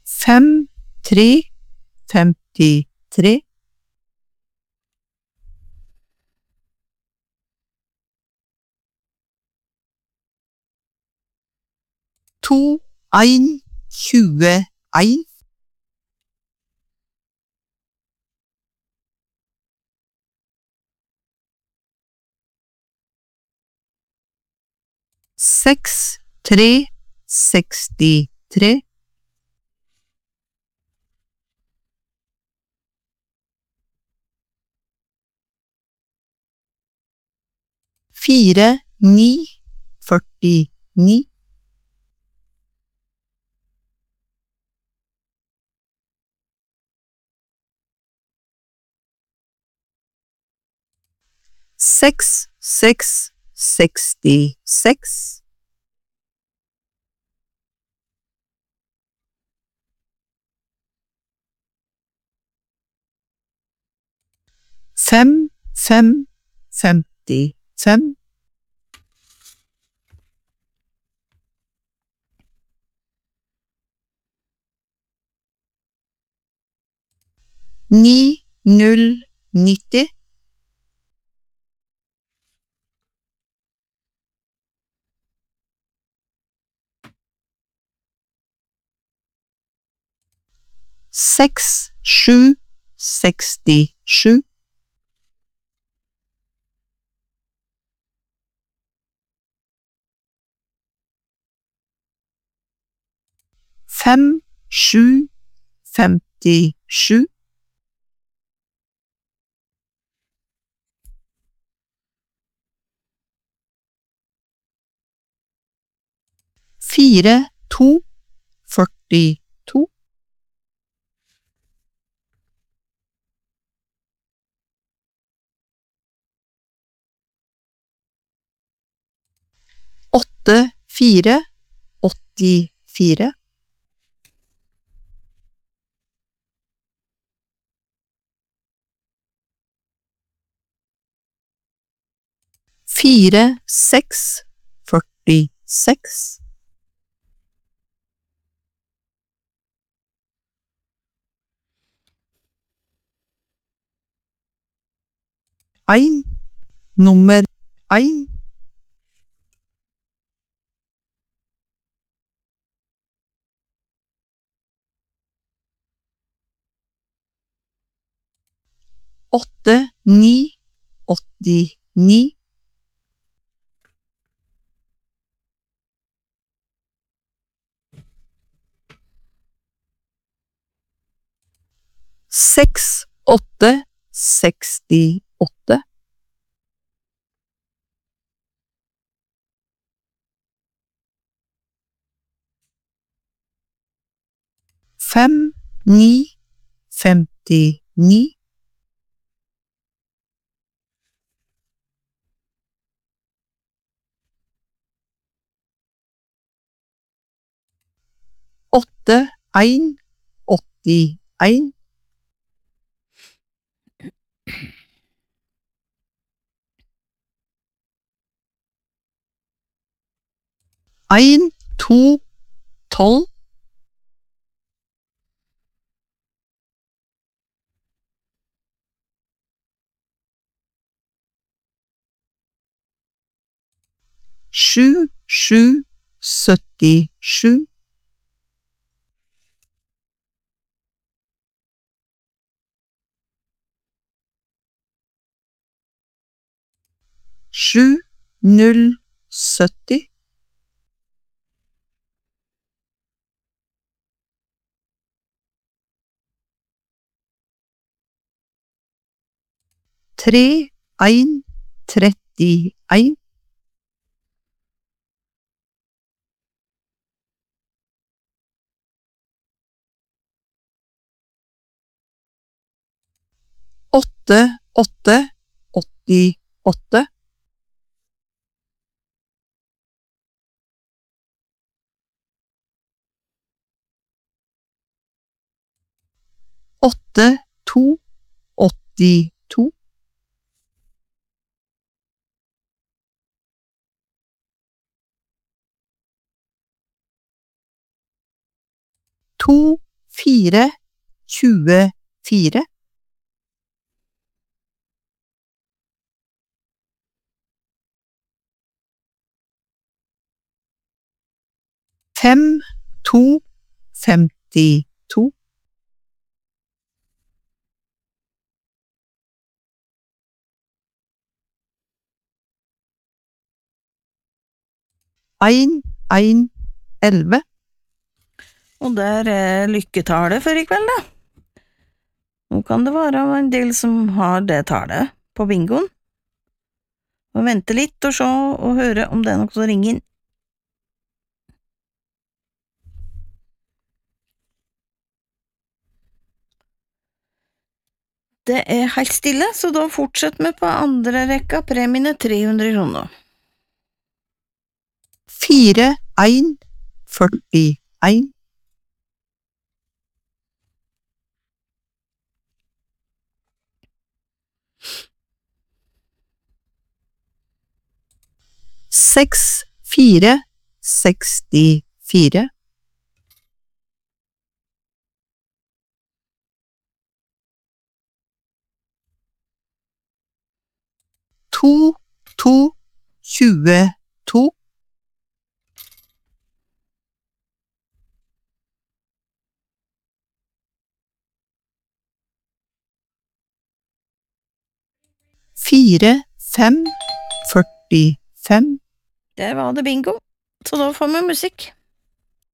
5, 3, 53. 2, 1, 21. 6, 3, 63. 4, 9, 49. 6, 6, 66. 5, 5, 55. 9, 0, 90. 6, 7, 67. 5, 7, 57. 4, 2, 42. 8, 4, 84. 4, 6, 46. 1, nummer 1. 8, 9, 89. 6, 8, 68. 5, 9, 59. 8, 1, 81. 1, 2, 12. 7, 7, 77. 7, 0, 70. 3, 1, 31. 8, 8, 88. 8, 2, 82. 2, 4, 24. 5, 2, 52. 1, 1, 11. Og der er lykketallet for i kveld, da. Nå kan det være en del som har det tallet på bingoen. Og vente litt og se og høre om det er noe som ringer inn. Det er helt stille, så da fortsetter vi på andre rekka, premiene 300 kroner. 4, 1, 41. 6, 4, 64. 2, 2, 22. 4, 5, 45. Der var det bingo, så da får vi musikk.